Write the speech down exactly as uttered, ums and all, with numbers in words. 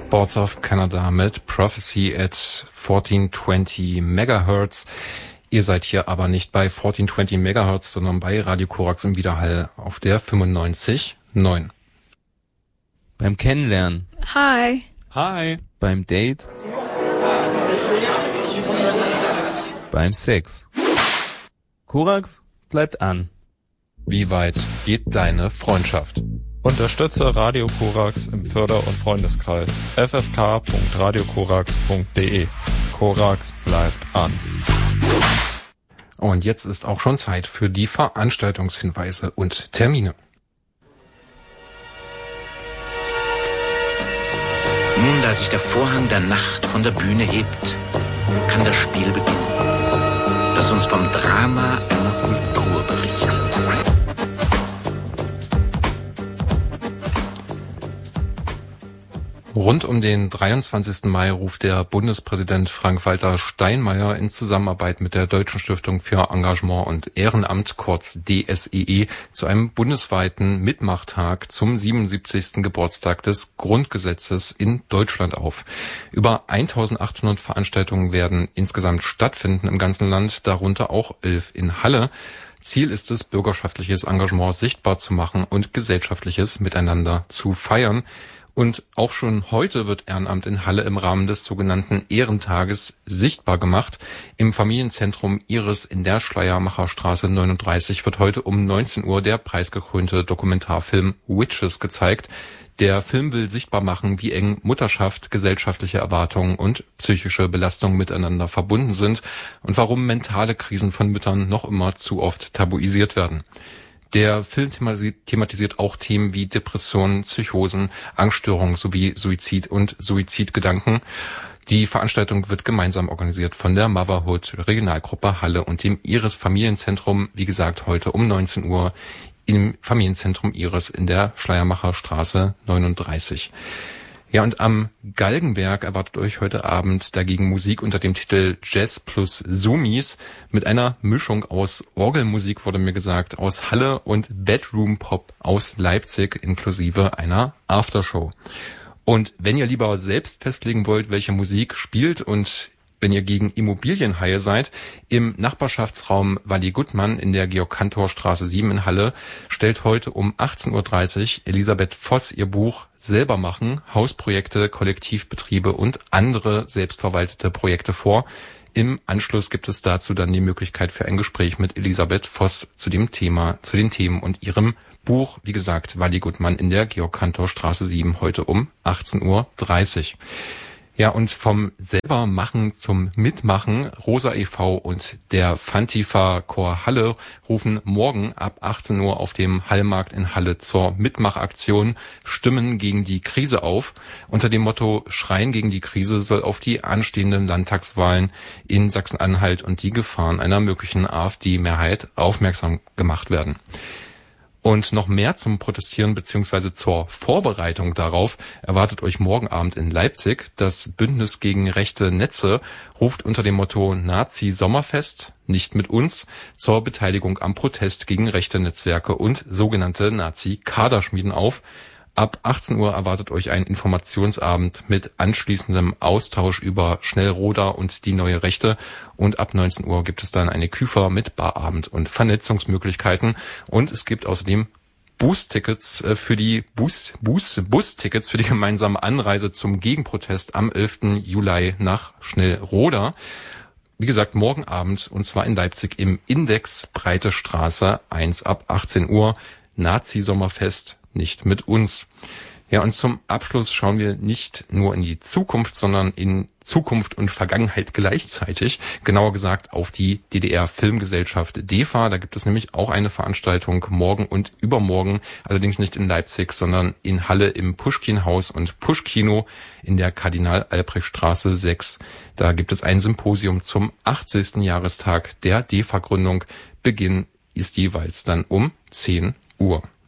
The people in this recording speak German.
Boards of Canada mit Prophecy at fourteen twenty Megahertz. Ihr seid hier aber nicht bei fourteen twenty Megahertz, sondern bei Radio Korax im Widerhall auf der fünfundneunzig Komma neun. Beim Kennenlernen. Hi. Hi. Beim Date. Beim Sex. Korax bleibt an. Wie weit geht deine Freundschaft? Unterstütze Radio Korax im Förder- und Freundeskreis. f f k punkt radio korax punkt d e. Korax bleibt an. Und jetzt ist auch schon Zeit für die Veranstaltungshinweise und Termine. Nun, da sich der Vorhang der Nacht von der Bühne hebt, kann das Spiel beginnen, das uns vom Drama einer Kultur berichtet. Rund um den dreiundzwanzigsten Mai ruft der Bundespräsident Frank-Walter Steinmeier in Zusammenarbeit mit der Deutschen Stiftung für Engagement und Ehrenamt, kurz D S E E, zu einem bundesweiten Mitmachtag zum siebenundsiebzigsten Geburtstag des Grundgesetzes in Deutschland auf. Über eintausendachthundert Veranstaltungen werden insgesamt stattfinden im ganzen Land, darunter auch elf in Halle. Ziel ist es, bürgerschaftliches Engagement sichtbar zu machen und gesellschaftliches Miteinander zu feiern. Und auch schon heute wird Ehrenamt in Halle im Rahmen des sogenannten Ehrentages sichtbar gemacht. Im Familienzentrum Iris in der Schleiermacherstraße neununddreißig wird heute um neunzehn Uhr der preisgekrönte Dokumentarfilm Witches gezeigt. Der Film will sichtbar machen, wie eng Mutterschaft, gesellschaftliche Erwartungen und psychische Belastung miteinander verbunden sind und warum mentale Krisen von Müttern noch immer zu oft tabuisiert werden. Der Film thematisiert auch Themen wie Depressionen, Psychosen, Angststörungen sowie Suizid und Suizidgedanken. Die Veranstaltung wird gemeinsam organisiert von der Motherhood Regionalgruppe Halle und dem Iris Familienzentrum. Wie gesagt, heute um neunzehn Uhr im Familienzentrum Iris in der Schleiermacherstraße neununddreißig. Ja, und am Galgenberg erwartet euch heute Abend dagegen Musik unter dem Titel Jazz plus Zoomies mit einer Mischung aus Orgelmusik, wurde mir gesagt, aus Halle und Bedroom Pop aus Leipzig inklusive einer Aftershow. Und wenn ihr lieber selbst festlegen wollt, welche Musik spielt und wenn ihr gegen Immobilienhaie seid, im Nachbarschaftsraum Walli Guttmann in der Georg-Cantor-Straße sieben in Halle stellt heute um achtzehn Uhr dreißig Elisabeth Voss ihr Buch Selber machen, Hausprojekte, Kollektivbetriebe und andere selbstverwaltete Projekte vor. Im Anschluss gibt es dazu dann die Möglichkeit für ein Gespräch mit Elisabeth Voss zu dem Thema, zu den Themen und ihrem Buch. Wie gesagt, Walli Guttmann in der Georg-Cantor-Straße sieben heute um achtzehn Uhr dreißig. Ja, und vom Selbermachen zum Mitmachen, Rosa e V und der Fantifa Chor Halle rufen morgen ab achtzehn Uhr auf dem Hallmarkt in Halle zur Mitmachaktion Stimmen gegen die Krise auf. Unter dem Motto Schreien gegen die Krise soll auf die anstehenden Landtagswahlen in Sachsen-Anhalt und die Gefahren einer möglichen AfD-Mehrheit aufmerksam gemacht werden. Und noch mehr zum Protestieren bzw. zur Vorbereitung darauf erwartet euch morgen Abend in Leipzig. Das Bündnis gegen rechte Netze ruft unter dem Motto Nazi-Sommerfest, nicht mit uns, zur Beteiligung am Protest gegen rechte Netzwerke und sogenannte Nazi-Kaderschmieden auf. Ab achtzehn Uhr erwartet euch ein Informationsabend mit anschließendem Austausch über Schnellroder und die neue Rechte. Und ab neunzehn Uhr gibt es dann eine Küfer mit Barabend und Vernetzungsmöglichkeiten. Und es gibt außerdem Bus-Tickets für die Bus, Bus, Bus-Tickets für die gemeinsame Anreise zum Gegenprotest am elften Juli nach Schnellroda. Wie gesagt, morgen Abend und zwar in Leipzig im Index Breite Straße eins ab achtzehn Uhr. Nazi-Sommerfest, nicht mit uns. Ja, und zum Abschluss schauen wir nicht nur in die Zukunft, sondern in Zukunft und Vergangenheit gleichzeitig. Genauer gesagt auf die D D R-Filmgesellschaft D E F A. Da gibt es nämlich auch eine Veranstaltung morgen und übermorgen. Allerdings nicht in Leipzig, sondern in Halle im Puschkin-Haus und Puschkino in der Kardinal-Albrecht-Straße sechs. Da gibt es ein Symposium zum achtzigsten Jahrestag der D E F A-Gründung. Beginn ist jeweils dann um zehn Uhr.